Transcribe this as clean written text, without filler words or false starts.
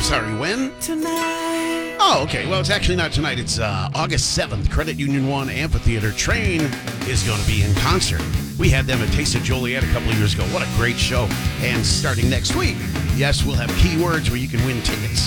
sorry, when? Tonight. Oh, okay. Well, it's actually not tonight. It's August 7th. Credit Union 1 Amphitheater. Train is going to be in concert. We had them at Taste of Joliet a couple of years ago. What a great show. And starting next week, yes, we'll have keywords where you can win tickets